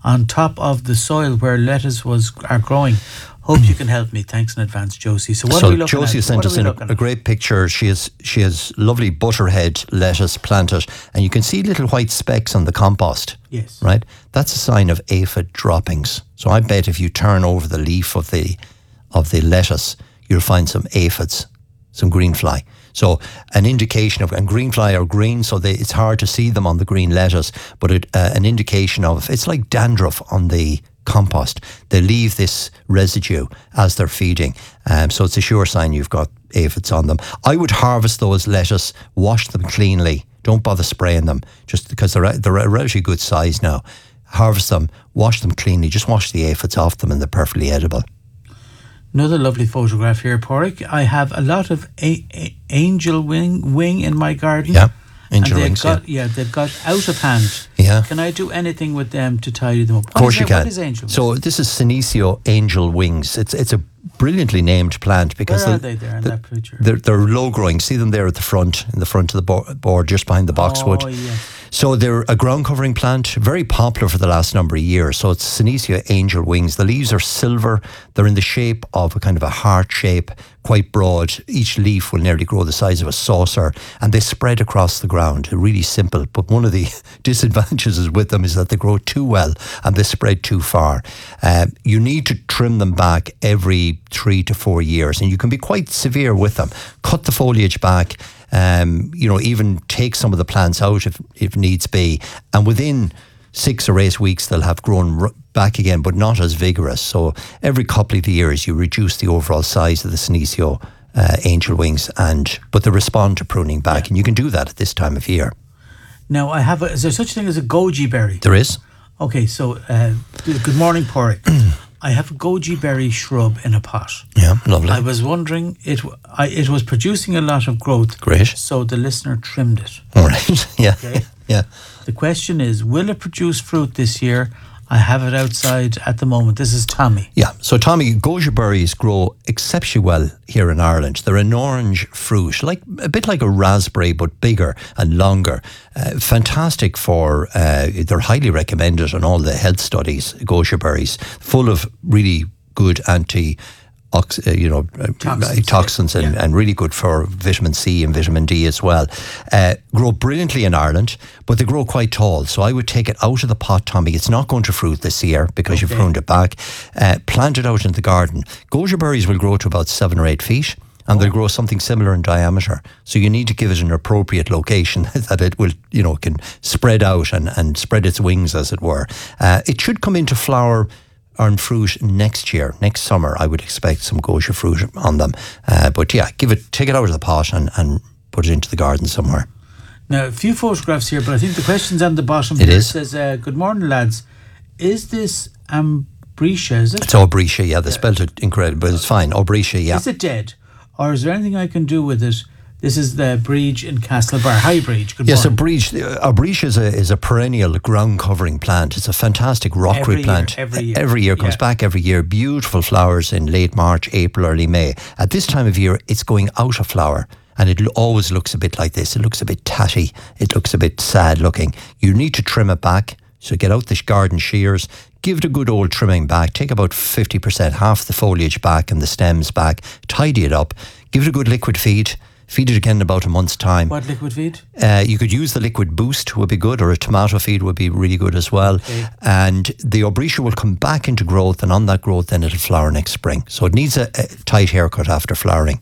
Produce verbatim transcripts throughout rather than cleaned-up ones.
on top of the soil where lettuce was are growing. Hope you can help me. Thanks in advance, Josie. So what so are we looking Josie at? sent What us in a, a great picture. She has she has lovely butterhead lettuce planted, and you can see little white specks on the compost. Yes. Right? That's a sign of aphid droppings. So I bet if you turn over the leaf of the of the lettuce, you'll find some aphids, some green fly. So an indication of, and green fly are green, so they, it's hard to see them on the green lettuce, but it, uh, an indication of, it's like dandruff on the compost. They leave this residue as they're feeding. Um, so it's a sure sign you've got aphids on them. I would harvest those lettuce, wash them cleanly. Don't bother spraying them, just because they're, they're a relatively good size now. Harvest them, wash them cleanly, just wash the aphids off them and they're perfectly edible. Another lovely photograph here, Porrick. I have a lot of a- a- angel wing wing in my garden. Yeah, angel and wings, got, yeah. yeah. they've got out of hand. Yeah. Can I do anything with them to tidy them up? Of course you can. What is angel wings? So this is Senecio angel wings. It's it's a brilliantly named plant because Where are the- they there in the- that picture? They're, they're low growing. See them there at the front, in the front of the bo- board, just behind the boxwood. Oh, yes. So they're a ground covering plant, very popular for the last number of years. So it's Senecio angel wings. The leaves are silver. They're in the shape of a kind of a heart shape, quite broad. Each leaf will nearly grow the size of a saucer, and they spread across the ground. Really simple. But one of the disadvantages with them is that they grow too well and they spread too far. Uh, you need to trim them back every three to four years, and you can be quite severe with them. Cut the foliage back. Um, you know, even take some of the plants out if, if needs be. And within six or eight weeks, they'll have grown r- back again, but not as vigorous. So every couple of years, you reduce the overall size of the Senecio uh, angel wings, and but they respond to pruning back. And you can do that at this time of year. Now, I have a, is there such a thing as a goji berry? There is. Okay, so uh, good morning, Porrick. I have a goji berry shrub in a pot. Yeah, lovely. I was wondering, it w- I, it was producing a lot of growth. Great. So the listener trimmed it. All right. Yeah. Okay. Yeah. The question is, will it produce fruit this year? I have it outside at the moment. This is Tommy. Yeah, so Tommy, goji berries grow exceptionally well here in Ireland. They're an orange fruit, like a bit like a raspberry, but bigger and longer. Uh, fantastic for, uh, they're highly recommended in all the health studies, goji berries, full of really good anti Ox, uh, you know, toxins, toxins and, yeah. and really good for vitamin C and vitamin D as well. Uh, grow brilliantly in Ireland, but they grow quite tall. So I would take it out of the pot, Tommy. It's not going to fruit this year because okay. you've pruned it back. Uh, plant it out in the garden. Goji berries will grow to about seven or eight feet. And they'll grow something similar in diameter. So you need to give it an appropriate location that it will, you know, can spread out and, and spread its wings, as it were. Uh, it should come into flower on fruit next year, next summer. I would expect some goji fruit on them. Uh, but yeah, give it, take it out of the pot and, and put it into the garden somewhere. Now, a few photographs here, but I think the question's on the bottom. It here. is. It says, uh, good morning, lads. Is this ambrosia, is it? It's Aubrietia, yeah. They yeah. spelled it incredible, but it's fine. Aubrietia, yeah. Is it dead? Or is there anything I can do with it? This is the Breege in Castlebar. Hi, Breege. Good yes, morning. Yes, a Breege. A Breege is a, is a perennial ground covering plant. It's a fantastic rockroot plant. Year, every year. Every year. Comes yeah. back every year. Beautiful flowers in late March, April, early May. At this time of year, it's going out of flower. And it always looks a bit like this. It looks a bit tatty. It looks a bit sad looking. You need to trim it back. So get out the garden shears. Give it a good old trimming back. Take about fifty percent, half the foliage back and the stems back. Tidy it up. Give it a good liquid feed. Feed it again in about a month's time. What liquid feed? Uh, you could use the liquid boost, would be good, or a tomato feed would be really good as well. Okay. And the Aubrietia will come back into growth, and on that growth then it'll flower next spring. So it needs a, a tight haircut after flowering.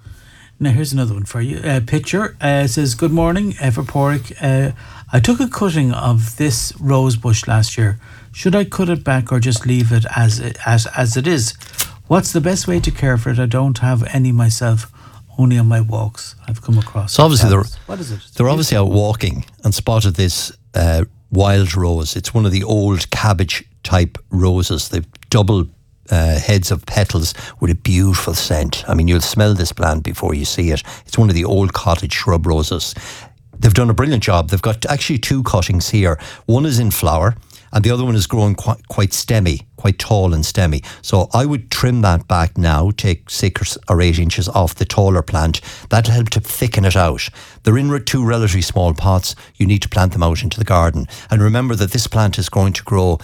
Now here's another one for you. A uh, picture uh, says, good morning, uh, for Porrick. Uh, I took a cutting of this rose bush last year. Should I cut it back or just leave it as it, as, as it is? What's the best way to care for it? I don't have any myself. Only on my walks I've come across. So obviously they're, what is it? It's they're obviously out walking and spotted this uh, wild rose. It's one of the old cabbage type roses. They've double uh, heads of petals with a beautiful scent. I mean, you'll smell this plant before you see it. It's one of the old cottage shrub roses. They've done a brilliant job. They've got actually two cuttings here. One is in flower and the other one is growing quite, quite stemmy, quite tall and stemmy. So I would trim that back now, take six or eight inches off the taller plant. That'll help to thicken it out. They're in two relatively small pots. You need to plant them out into the garden. And remember that this plant is going to grow